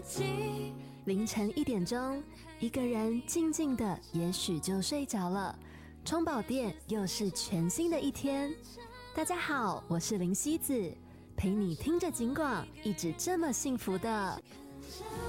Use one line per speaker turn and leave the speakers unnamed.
凌晨1点钟，一个人静静的也许就睡着了，充饱电又是全新的一天。大家好，我是林希子，陪你听着警广，一直这么幸福的。